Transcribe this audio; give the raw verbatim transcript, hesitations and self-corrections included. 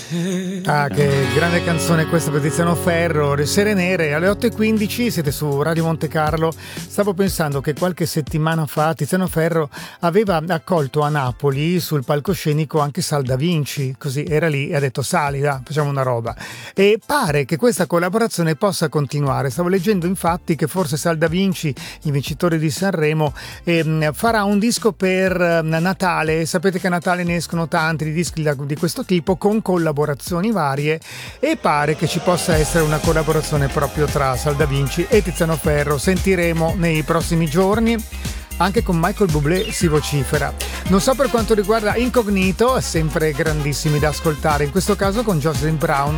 Ah, che grande canzone questa per Tiziano Ferro, Le Sere Nere. Alle otto e quindici siete su Radio Monte Carlo. Stavo pensando che qualche settimana fa Tiziano Ferro aveva accolto a Napoli sul palcoscenico anche Sal Da Vinci, così era lì e ha detto sali, da, facciamo una roba. E pare che questa collaborazione possa continuare. Stavo leggendo infatti che forse Sal Da Vinci, il vincitore di Sanremo, eh, farà un disco per eh, Natale. Sapete che a Natale ne escono tanti di dischi di questo tipo con collaborazioni varie, e pare che ci possa essere una collaborazione proprio tra Sal Da Vinci e Tiziano Ferro. Sentiremo nei prossimi giorni. Anche con Michael Bublé si vocifera. Non so per quanto riguarda Incognito, sempre grandissimi da ascoltare, in questo caso con Jocelyn Brown.